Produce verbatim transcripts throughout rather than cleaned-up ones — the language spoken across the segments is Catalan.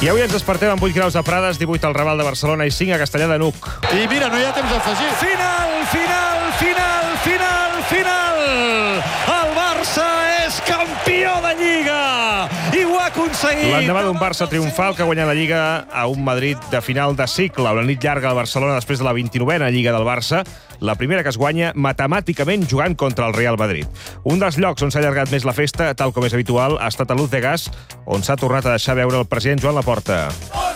I avui ens despertem amb vuit graus a Prades, divuit al Raval de Barcelona i cinc a Castellar de n'Hug. I mira, no hi ha temps d'afegir. Final, final, final, final, final! El Barça és campió de Lliga! I ho ha aconseguit! L'endemà d'un Barça triomfal que ha guanyat la Lliga a un Madrid de final de cicle. Una nit llarga al Barcelona després de la vint-i-novena Lliga del Barça, la primera que es guanya matemàticament jugant contra el Real Madrid. Un dels llocs on s'ha allargat més la festa, tal com és habitual, ha estat a Luz de Gas, on s'ha tornat a deixar veure el president Joan Laporta.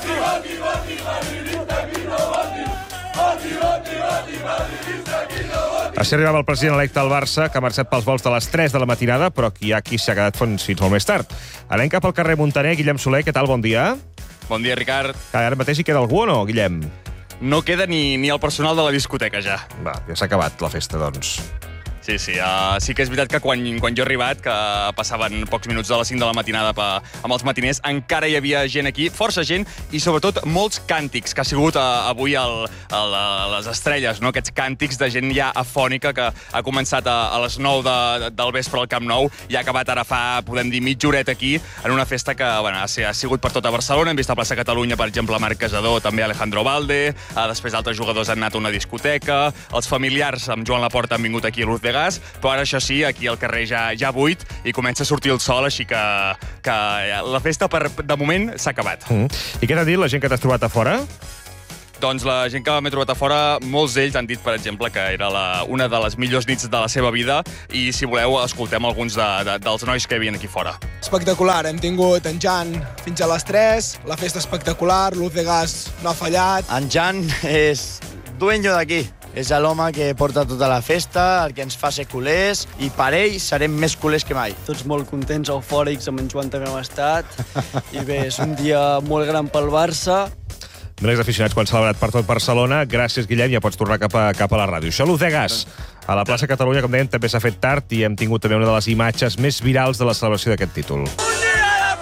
Així arribava el president electe al Barça, que ha marxat pels vols de les tres de la matinada, però aquí hi ha qui s'ha quedat fins molt més tard. Anem cap al carrer Muntaner. Guillem Soler, què tal? Bon dia. Bon dia, Ricard. Ara mateix hi queda algú o no, Guillem? No queda ni, ni el personal de la discoteca, ja. Va, ja s'ha acabat la festa, doncs. Sí, sí. Uh, sí que és veritat que quan, quan jo he arribat, que passaven pocs minuts de les cinc de la matinada pa, amb els matiners, encara hi havia gent aquí, força gent, i sobretot molts càntics, que ha sigut uh, avui el, el, les estrelles, no? Aquests càntics de gent ja afònica que ha començat a, a les nou de, del vespre al Camp Nou i ha acabat ara fa, podem dir, mitja horeta aquí, en una festa que bueno, ha, ha sigut per tota Barcelona. Hem vist a Plaça Catalunya, per exemple, Marc Casador, també Alejandro Valde, uh, després altres jugadors han anat a una discoteca, els familiars amb Joan Laporta han vingut aquí a Luz de Gas, però ara, això sí, aquí al carrer ja, ja buit i comença a sortir el sol, així que, que la festa, per, de moment, s'ha acabat. Mm. I què t'ha dit la gent que t'has trobat a fora? Doncs la gent que m'he trobat a fora, molts d'ells han dit, per exemple, que era la, una de les millors nits de la seva vida i, si voleu, escoltem alguns de, de, dels nois que hi havia aquí fora. Espectacular, hem tingut en Jan fins a les tres, la festa espectacular, Luz de Gas no ha fallat. En Jan és dueño d'aquí. És l'home que porta tota la festa, el que ens fa ser culers, i per ell serem més culers que mai. Tots molt contents, eufòrics, amb en Joan també hem estat. I bé, és un dia molt gran pel Barça. Milers d'aficionats que han celebrat per tot Barcelona. Gràcies, Guillem, ja pots tornar cap a, cap a la ràdio. Això, Luz de Gas. A la plaça Catalunya, com dèiem, també s'ha fet tard i hem tingut també una de les imatges més virals de la celebració d'aquest títol.